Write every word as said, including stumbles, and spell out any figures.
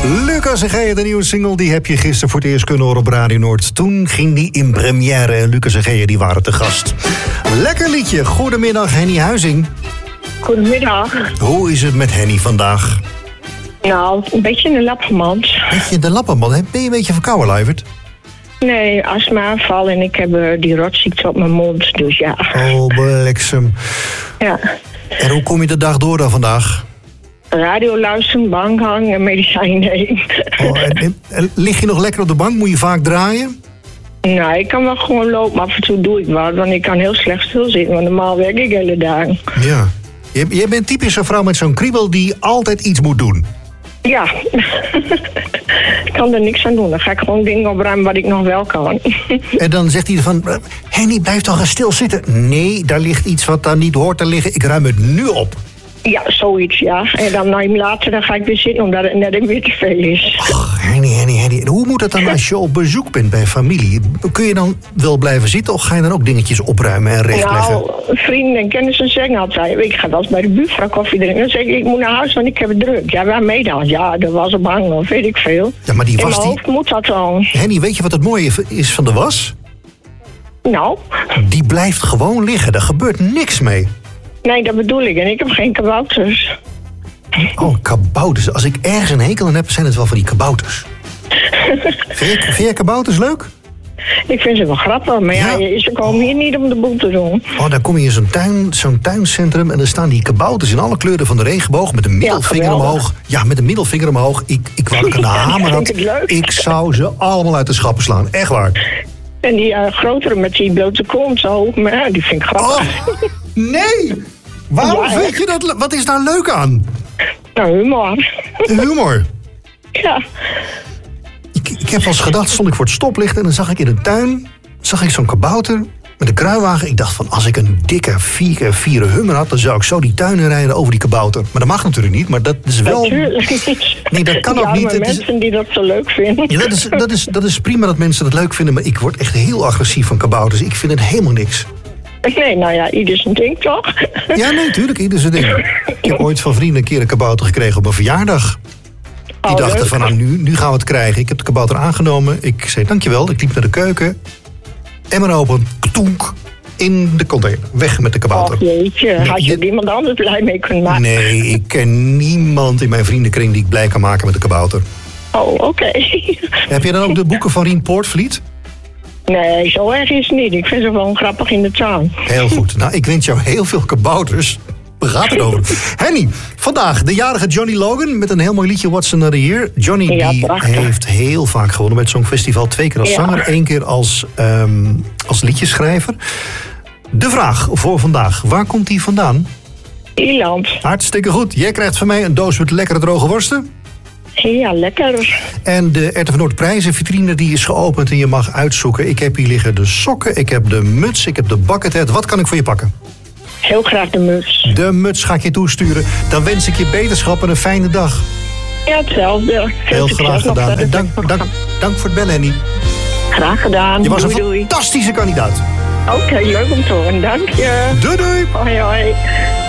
Lucas en Geer, de nieuwe single, die heb je gisteren voor het eerst kunnen horen op Radio Noord. Toen ging die in première en Lucas en Geer, die waren te gast. Lekker liedje. Goedemiddag, Henny Huizing. Goedemiddag. Hoe is het met Henny vandaag? Nou, een beetje in de lappenmand. Beetje in de lappenmand. Ben je een beetje verkouden, Luivert? Nee, astma-aanval en ik heb uh, die rotziekte op mijn mond, dus ja. Oh, bliksem. Ja. En hoe kom je de dag door dan vandaag? Radio luisteren, bank hangen en medicijnen nemen. Oh, en, en, en lig je nog lekker op de bank? Moet je vaak draaien? Nou, ik kan wel gewoon lopen, maar af en toe doe ik wat, want ik kan heel slecht stilzitten, want normaal werk ik hele dagen. Ja. Je, je bent typisch een vrouw met zo'n kriebel die altijd iets moet doen. Ja. Ik kan er niks aan doen. Dan ga ik gewoon dingen opruimen wat ik nog wel kan. En dan zegt hij van, Henny, blijf toch eens stilzitten. Nee, daar ligt iets wat daar niet hoort te liggen. Ik ruim het nu op. Ja, zoiets, ja. En dan nou, later dan ga ik weer zitten omdat het net weer te veel is. Ach, Henny, Henny, Henny. En hoe moet het dan als je op bezoek bent bij familie? Kun je dan wel blijven zitten of ga je dan ook dingetjes opruimen en rechtleggen? Nou, vrienden en kennissen zeggen altijd, ik ga wel eens bij de buurvrouw koffie drinken. Dan zeg ik, ik moet naar huis, want ik heb het druk. Ja, waarmee dan? Ja, dat was op hangen of weet ik veel. Ja, maar die was was In mijn die... hoofd moet dat dan. Henny, weet je wat het mooie is van de was? Nou? Die blijft gewoon liggen. Daar gebeurt niks mee. Nee, dat bedoel ik. En ik heb geen kabouters. Oh, kabouters. Als ik ergens een hekel aan heb, zijn het wel van die kabouters. Vind je, vind je kabouters leuk? Ik vind ze wel grappig, maar ja, ja ze komen hier niet om de boel te doen. Oh, dan kom je in zo'n tuin, zo'n tuincentrum en dan staan die kabouters in alle kleuren van de regenboog met een middelvinger ja, omhoog. Ja, met een middelvinger omhoog. Ik, ik wou dat ik een hamer had. Ik zou ze allemaal uit de schappen slaan. Echt waar. En die uh, grotere met die blote kont zo, maar ja, die vind ik grappig. Oh, nee! Waarom ja, vind je dat? Wat is daar leuk aan? Nou, humor. Humor? Ja. Ik, ik heb wel eens gedacht, stond ik voor het stoplicht en dan zag ik in de tuin, zag ik zo'n kabouter met een kruiwagen. Ik dacht van, als ik een dikke vier keer vier hummer had, dan zou ik zo die tuin in rijden over die kabouter. Maar dat mag natuurlijk niet, maar dat is wel... Natuurlijk niet. Nee, dat kan ja, ook niet. Maar het mensen is... die dat zo leuk vinden. Ja, dat is, dat, is, dat is prima dat mensen dat leuk vinden, maar ik word echt heel agressief van kabouters. Ik vind het helemaal niks. Nee, nou ja, ieder zijn ding toch? Ja, nee, tuurlijk, ieder zijn ding. Ik heb ooit van vrienden een keer een kabouter gekregen op mijn verjaardag. Die oh, dachten leuk. van, nou, nu, nu gaan we het krijgen. Ik heb de kabouter aangenomen. Ik zei, dankjewel. Ik liep naar de keuken. Emmer open. Ktonk. In de container. Weg met de kabouter. Oh jeetje, nee, had je dit... er iemand anders blij mee kunnen maken? Nee, ik ken niemand in mijn vriendenkring die ik blij kan maken met de kabouter. Oh, oké. Okay. Heb je dan ook de boeken van Rien Poortvliet? Nee, zo erg is het niet. Ik vind ze gewoon grappig in de tuin. Heel goed. Nou, ik wens jou heel veel kabouters. Waar gaat het over? Henny, vandaag de jarige Johnny Logan met een heel mooi liedje What's Another Year. Johnny ja, die heeft heel vaak gewonnen bij het Songfestival. Twee keer als ja. zanger, één keer als, um, als liedjeschrijver. De vraag voor vandaag, waar komt hij vandaan? Ierland. Hartstikke goed. Jij krijgt van mij een doos met lekkere droge worsten. Ja, lekker. En de R T V Noord prijzenvitrine die is geopend en je mag uitzoeken. Ik heb hier liggen de sokken, ik heb de muts, ik heb de buckethead. Wat kan ik voor je pakken? Heel graag de muts. De muts ga ik je toesturen. Dan wens ik je beterschap en een fijne dag. Ja, hetzelfde. Heel graag gedaan. En dank, dank, dank voor het bellen, Henny. Graag gedaan. Je was doei, een doei. fantastische kandidaat. Oké, okay, leuk om te horen. Dank je. Doei doei. Hoi hoi.